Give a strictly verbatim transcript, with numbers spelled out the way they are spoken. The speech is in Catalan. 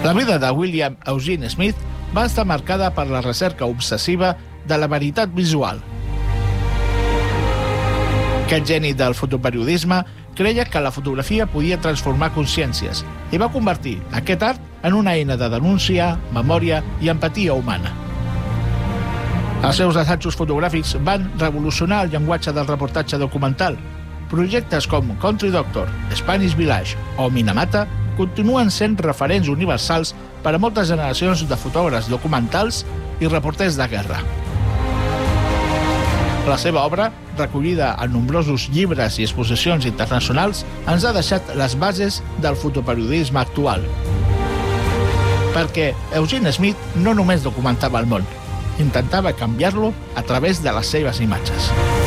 La vida de William Eugene Smith va estar marcada per la recerca obsessiva de la veritat visual. Aquest geni del fotoperiodisme creia que la fotografia podia transformar consciències i va convertir aquest art en una eina de denúncia, memòria i empatia humana. Els seus assajos fotogràfics van revolucionar el llenguatge del reportatge documental. Projectes com Country Doctor, Spanish Village o Minamata continuen sent referents universals per a moltes generacions de fotògrafs documentals i reporters de guerra. La seva obra, recollida en nombrosos llibres i exposicions internacionals, ens ha deixat les bases del fotoperiodisme actual. Perquè Eugene Smith no només documentava el món, intentava canviar-lo a través de les seves imatges.